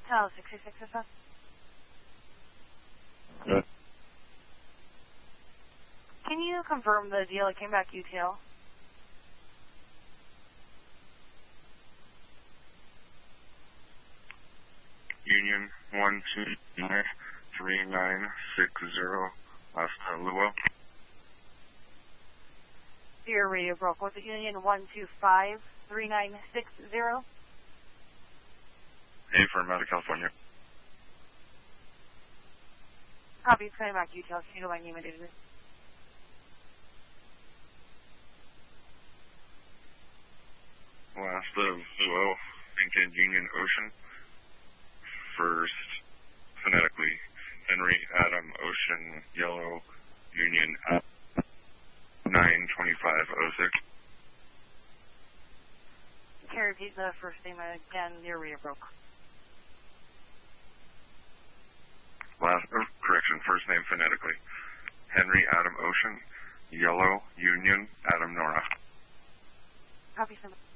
Tower 66 SS. Good. Can you confirm the deal that came back UTL? Union 1293960, last Luo. Your radio broke. What's the Union 1253960? A for out of California. Copy, it's coming back UTL. Can you go by name and date? Last of Luo, Lincoln Union Ocean. First, phonetically, Henry Adam Ocean Yellow Union 92506. Can you repeat the first name again? Your radio broke. Correction, first name phonetically. Henry Adam Ocean Yellow Union Adam Nora. Copy, sir.